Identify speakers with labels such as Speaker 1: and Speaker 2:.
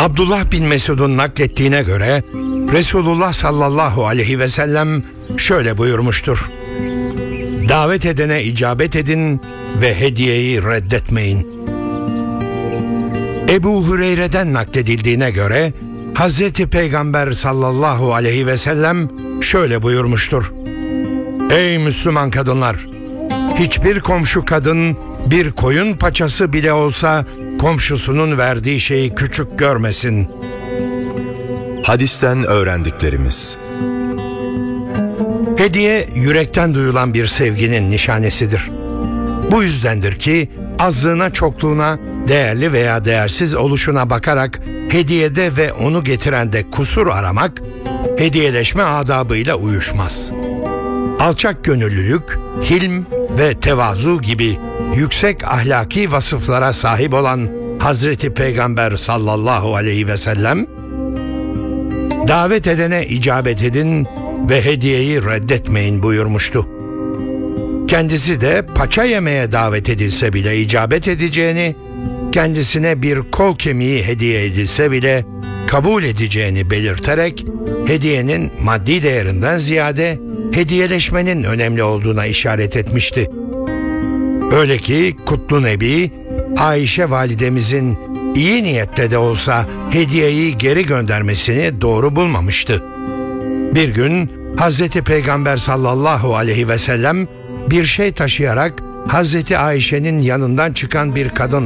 Speaker 1: Abdullah bin Mesud'un naklettiğine göre Resulullah sallallahu aleyhi ve sellem şöyle buyurmuştur: davet edene icabet edin ve hediyeyi reddetmeyin. Ebu Hureyre'den nakledildiğine göre Hazreti Peygamber sallallahu aleyhi ve sellem şöyle buyurmuştur: ey Müslüman kadınlar! Hiçbir komşu kadın bir koyun paçası bile olsa komşusunun verdiği şeyi küçük görmesin.
Speaker 2: Hadisten öğrendiklerimiz:
Speaker 1: Hediye yürekten duyulan bir sevginin nişanesidir. Bu yüzdendir ki azlığına çokluğuna, değerli veya değersiz oluşuna bakarak hediyede ve onu getirende kusur aramak, hediyeleşme adabıyla uyuşmaz. Alçak gönüllülük, hilm ve tevazu gibi yüksek ahlaki vasıflara sahip olan Hazreti Peygamber sallallahu aleyhi ve sellem, davet edene icabet edin ve hediyeyi reddetmeyin buyurmuştu. Kendisi de paça yemeye davet edilse bile icabet edeceğini, kendisine bir kol kemiği hediye edilse bile kabul edeceğini belirterek hediyenin maddi değerinden ziyade hediyeleşmenin önemli olduğuna işaret etmişti. Öyle ki Kutlu Nebi, Ayşe validemizin iyi niyetle de olsa hediyeyi geri göndermesini doğru bulmamıştı. Bir gün Hazreti Peygamber sallallahu aleyhi ve sellem bir şey taşıyarak Hazreti Ayşe'nin yanından çıkan bir kadın